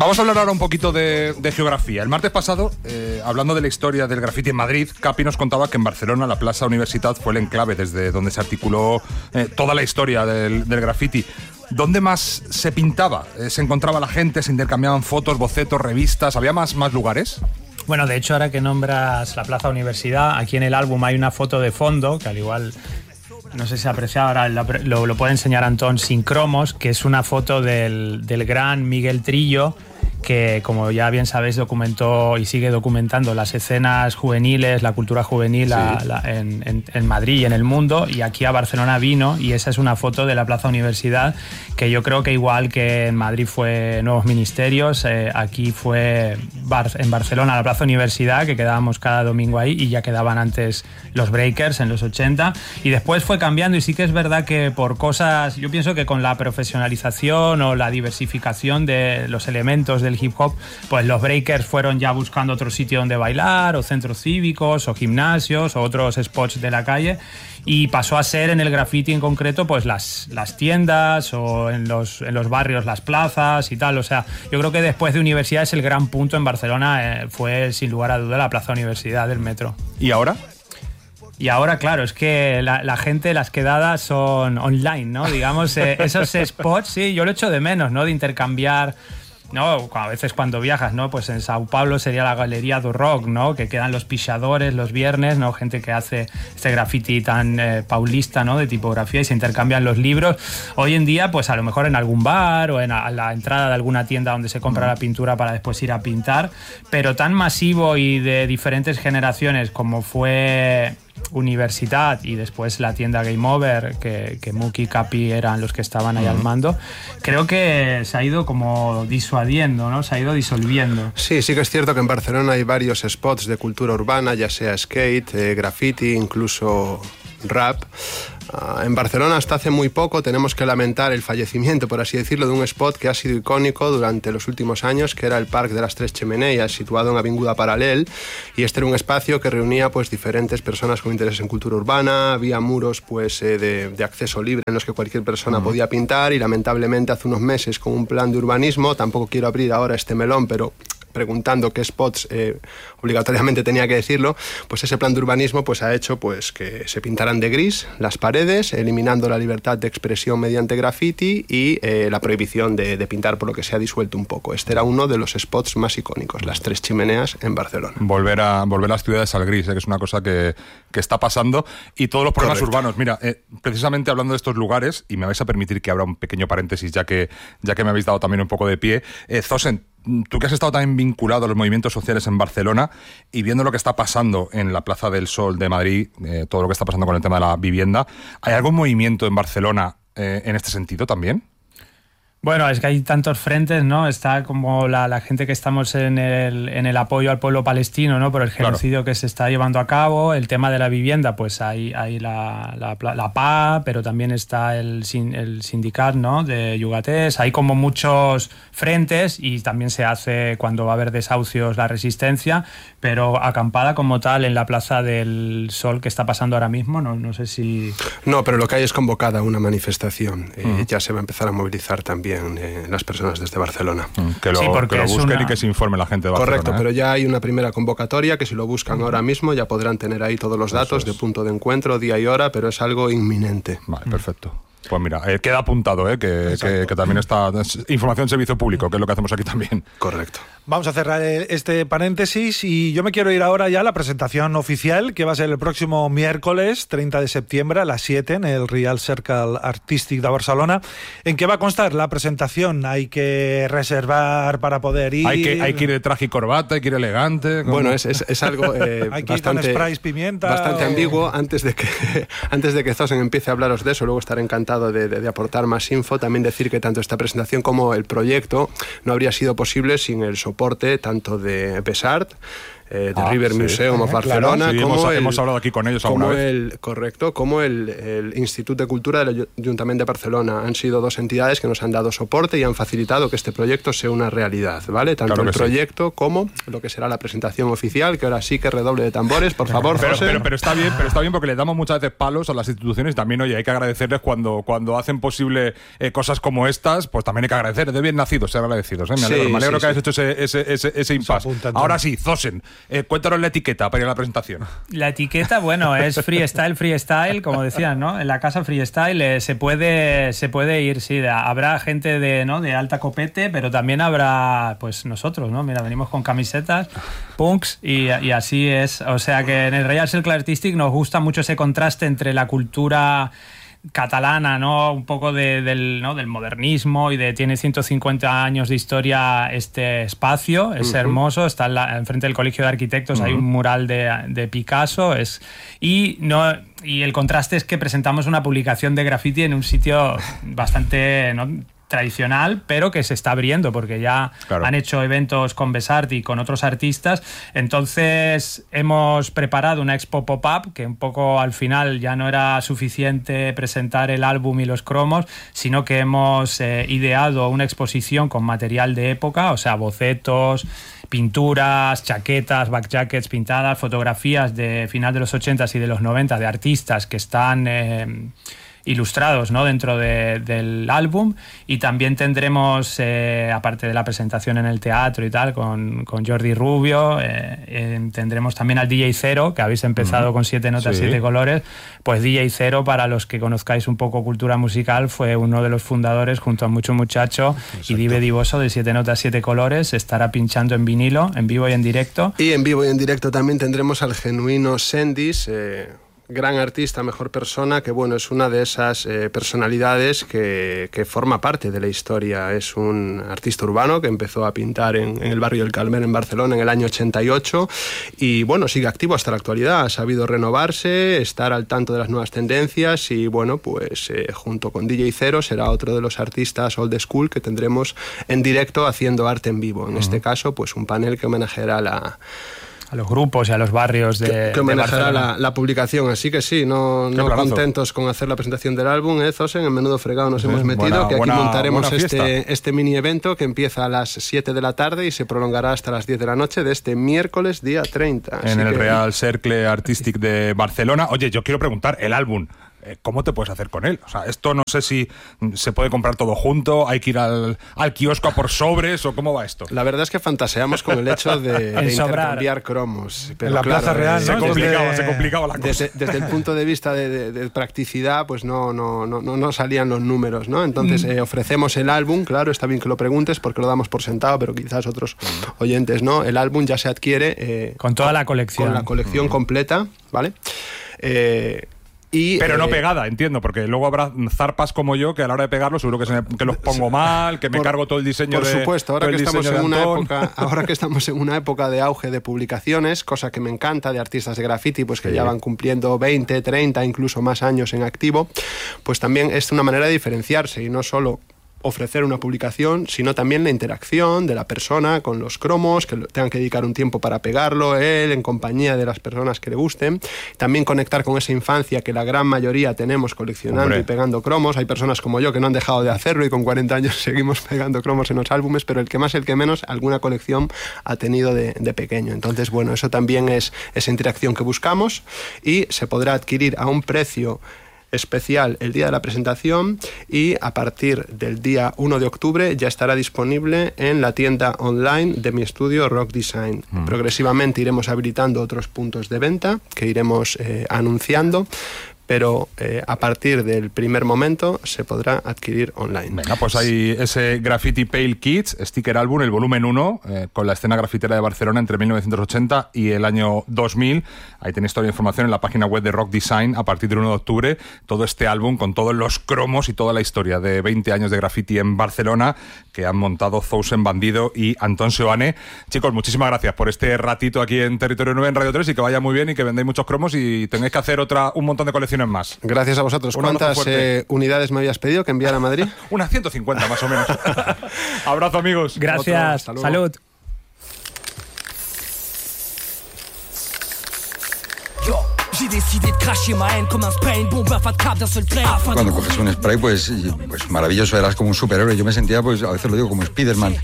Vamos a hablar ahora un poquito de geografía. El martes pasado, hablando de la historia del graffiti en Madrid, Capi nos contaba que en Barcelona la Plaza Universitat fue el enclave desde donde se articuló toda la historia del graffiti. ¿Dónde más se pintaba? ¿Se encontraba la gente? ¿Se intercambiaban fotos, bocetos, revistas? ¿Había más lugares? Bueno, de hecho, ahora que nombras la Plaza Universidad, aquí en el álbum hay una foto de fondo, que al igual, no sé si se aprecia ahora, lo puede enseñar Antón, sin cromos, que es una foto del gran Miguel Trillo, que, como ya bien sabéis, documentó y sigue documentando las escenas juveniles, la cultura juvenil en Madrid y en el mundo, y aquí a Barcelona vino, y esa es una foto de la Plaza Universidad, que yo creo que igual que en Madrid fue Nuevos Ministerios, aquí fue en Barcelona la Plaza Universidad, que quedábamos cada domingo ahí, y ya quedaban antes los breakers en los 80, y después fue cambiando, y sí que es verdad que por cosas, yo pienso que con la profesionalización o la diversificación de los elementos del hip hop, pues los breakers fueron ya buscando otro sitio donde bailar, o centros cívicos, o gimnasios, o otros spots de la calle, y pasó a ser en el graffiti en concreto pues las tiendas, o en los barrios las plazas y tal. O sea, yo creo que después de universidades el gran punto en Barcelona fue sin lugar a duda la Plaza Universidad del metro. ¿Y ahora? Y ahora, claro, es que la gente, las quedadas son online, ¿no? Digamos, esos spots, sí, yo lo echo de menos, ¿no? De intercambiar, ¿no? A veces cuando viajas, ¿no? Pues en Sao Paulo sería la Galería do Rock, ¿no? Que quedan los pichadores los viernes, ¿no? Gente que hace este graffiti tan paulista, ¿no? De tipografía, y se intercambian los libros. Hoy en día, pues a lo mejor en algún bar o a la entrada de alguna tienda donde se compra la pintura para después ir a pintar, pero tan masivo y de diferentes generaciones como fue Universitat y después la tienda Game Over, que Muki y Capi eran los que estaban ahí al mando, creo que se ha ido como disuadiendo, ¿no? Se ha ido disolviendo. Sí que es cierto que en Barcelona hay varios spots de cultura urbana, ya sea skate, graffiti, incluso rap. En Barcelona hasta hace muy poco tenemos que lamentar el fallecimiento, por así decirlo, de un spot que ha sido icónico durante los últimos años, que era el Parc de las Tres Chimeneas, situado en Avinguda Paral·lel, y este era un espacio que reunía pues diferentes personas con interés en cultura urbana. Había muros pues de acceso libre en los que cualquier persona podía pintar, y lamentablemente hace unos meses, con un plan de urbanismo, tampoco quiero abrir ahora este melón, pero preguntando qué spots obligatoriamente tenía que decirlo, pues ese plan de urbanismo pues ha hecho pues que se pintaran de gris las paredes, eliminando la libertad de expresión mediante graffiti y la prohibición de pintar, por lo que se ha disuelto un poco. Este era uno de los spots más icónicos, las Tres Chimeneas en Barcelona. Volver a las ciudades al gris, que es una cosa que está pasando, y todos los problemas urbanos. Mira, precisamente hablando de estos lugares, y me vais a permitir que abra un pequeño paréntesis, ya que me habéis dado también un poco de pie, Zosen, tú que has estado también vinculado a los movimientos sociales en Barcelona y viendo lo que está pasando en la Plaza del Sol de Madrid, todo lo que está pasando con el tema de la vivienda, ¿hay algún movimiento en Barcelona en este sentido también? Bueno, es que hay tantos frentes, ¿no? Está como la gente que estamos en el apoyo al pueblo palestino, ¿no? Por el genocidio que se está llevando a cabo. El tema de la vivienda, pues hay la PA, pero también está el sindicat, ¿no? De Llogaters. Hay como muchos frentes, y también se hace, cuando va a haber desahucios, la resistencia, pero acampada como tal en la Plaza del Sol, que está pasando ahora mismo, no sé si... No, pero lo que hay es convocada una manifestación. Ya se va a empezar a movilizar también las personas desde Barcelona. Que lo busquen y que se informe la gente de Barcelona. Correcto, pero ya hay una primera convocatoria que, si lo buscan ahora mismo, ya podrán tener ahí todos los datos de punto de encuentro, día y hora, pero es algo inminente. Vale, perfecto. Pues mira, queda apuntado, que también está información de servicio público, que es lo que hacemos aquí también. Correcto. Vamos a cerrar este paréntesis, y yo me quiero ir ahora ya a la presentación oficial, que va a ser el próximo miércoles 30 de septiembre a las 7 en el Real Circle Artístic de Barcelona. ¿En qué va a constar la presentación? ¿Hay que reservar para poder ir? Hay que ir de traje y corbata, hay que ir elegante. ¿Cómo? Bueno, es algo hay que bastante, ir con sprays, pimienta, bastante ambiguo. Antes de que Zosen empiece a hablaros de eso, luego estaré encantado de aportar más info. También decir que tanto esta presentación como el proyecto no habría sido posible sin el soporte tanto de Besart, River Museum of Barcelona, claro. Sí, hemos hablado aquí con ellos alguna vez. Como el Institut de Cultura del Ayuntamiento de Barcelona. Han sido dos entidades que nos han dado soporte y han facilitado que este proyecto sea una realidad, ¿vale? Tanto el proyecto como lo que será la presentación oficial, que ahora sí que redoble de tambores, por favor, José. Pero está bien porque le damos muchas veces palos a las instituciones. También, oye, hay que agradecerles cuando hacen posible cosas como estas, pues también hay que agradecer. De bien nacidos, ser agradecidos. Me alegro que hayas hecho ese impasse. Ahora sí, Zosen, cuéntanos la etiqueta para ir a la presentación. La etiqueta, bueno, es freestyle, como decían, ¿no? En la casa freestyle se puede ir, sí. Habrá gente de alta copete, pero también habrá, pues nosotros, ¿no? Mira, venimos con camisetas, punks y así es. O sea que en el Reial Cercle Artístic nos gusta mucho ese contraste entre la cultura catalana, ¿no? Un poco del modernismo y tiene 150 años de historia este espacio, es hermoso, está enfrente del Colegio de Arquitectos, hay un mural de Picasso, y el contraste es que presentamos una publicación de graffiti en un sitio bastante, ¿no?, tradicional, pero que se está abriendo porque ya han hecho eventos con Besart y con otros artistas. Entonces hemos preparado una expo pop-up que un poco al final ya no era suficiente presentar el álbum y los cromos, sino que hemos ideado una exposición con material de época, o sea, bocetos, pinturas, chaquetas, backjackets pintadas, fotografías de final de los 80s y de los 90 de artistas que están ilustrados, ¿no?, dentro del álbum, y también tendremos, aparte de la presentación en el teatro y tal, con Jordi Rubio, tendremos también al DJ Zero, que habéis empezado con 7 notas, 7 colores. Pues DJ Zero, para los que conozcáis un poco cultura musical, fue uno de los fundadores junto a Mucho Muchacho. Exacto. Y Dive Divoso de 7 notas, 7 colores, estará pinchando en vinilo, en vivo y en directo. Y en vivo y en directo también tendremos al genuino Sendis, gran artista, mejor persona, que bueno, es una de esas personalidades que forma parte de la historia. Es un artista urbano que empezó a pintar en el barrio del Calmer en Barcelona en el año 88 y bueno, sigue activo hasta la actualidad. Ha sabido renovarse, estar al tanto de las nuevas tendencias y bueno, pues junto con DJ Zero será otro de los artistas old school que tendremos en directo haciendo arte en vivo. En este caso, pues un panel que homenajeará a los grupos y a los barrios de homenajeará la publicación, así que sí, no contentos con hacer la presentación del álbum, Zosen, en menudo fregado nos hemos metido, que aquí montaremos este mini evento que empieza a las 7 de la tarde y se prolongará hasta las 10 de la noche de este miércoles día 30. En el Reial Cercle Artístic de Barcelona. Oye, yo quiero preguntar, el álbum, ¿cómo te puedes hacer con él? O sea, esto no sé si se puede comprar todo junto, hay que ir al kiosco a por sobres, o cómo va esto. La verdad es que fantaseamos con el hecho de intercambiar cromos. Pero en la Plaza Real, ¿no? Se complicaba la cosa. Desde el punto de vista de practicidad, pues no salían los números, ¿no? Entonces ofrecemos el álbum, claro, está bien que lo preguntes porque lo damos por sentado, pero quizás otros oyentes no. El álbum ya se adquiere con toda la colección. Con la colección completa, ¿vale? Pero no pegada, entiendo, porque luego habrá zarpas como yo que a la hora de pegarlos seguro que los pongo mal, que me cargo todo el diseño por supuesto, ahora que estamos en una época de auge de publicaciones, cosa que me encanta, de artistas de graffiti, pues que ya van cumpliendo 20, 30, incluso más años en activo, pues también es una manera de diferenciarse y no solo ofrecer una publicación, sino también la interacción de la persona con los cromos, que tengan que dedicar un tiempo para pegarlo, él en compañía de las personas que le gusten. También conectar con esa infancia que la gran mayoría tenemos coleccionando y pegando cromos. Hay personas como yo que no han dejado de hacerlo y con 40 años seguimos pegando cromos en los álbumes, pero el que más, el que menos, alguna colección ha tenido de pequeño. Entonces, bueno, eso también es esa interacción que buscamos y se podrá adquirir a un precio especial el día de la presentación y a partir del día 1 de octubre ya estará disponible en la tienda online de mi estudio Rock Design. Progresivamente iremos habilitando otros puntos de venta que iremos anunciando, pero a partir del primer momento se podrá adquirir online. Venga, pues hay ese Graffiti Pale Kids, sticker álbum, el volumen 1, con la escena grafitera de Barcelona entre 1980 y el año 2000. Ahí tenéis toda la información en la página web de Rock Design a partir del 1 de octubre. Todo este álbum con todos los cromos y toda la historia de 20 años de graffiti en Barcelona que han montado Zosen Bandido y Antón Seoane. Chicos, muchísimas gracias por este ratito aquí en Territorio 9 en Radio 3 y que vaya muy bien y que vendéis muchos cromos y tengáis que hacer un montón de colecciones más. Gracias a vosotros. ¿Cuántas unidades me habías pedido que enviara a Madrid? Unas 150 más o menos. Abrazo, amigos. Gracias. Salud. Cuando coges un spray, pues maravilloso, eras como un superhéroe. Yo me sentía, pues a veces lo digo, como Spiderman.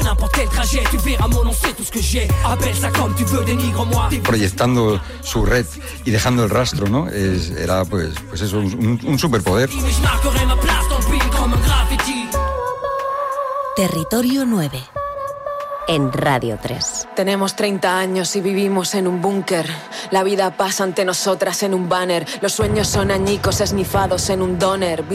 Proyectando su red y dejando el rastro, ¿no? Era pues eso, un superpoder. Territorio 9. En Radio 3. Tenemos 30 años y vivimos en un búnker. La vida pasa ante nosotras en un banner. Los sueños son añicos esnifados en un doner.